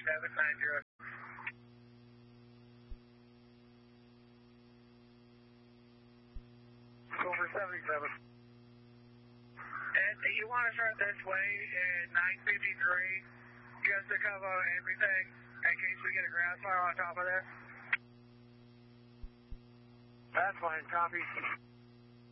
790. Over 77. And you want to start this way at 953, just to cover everything in case we get a grass fire on top of there? That's fine, copy.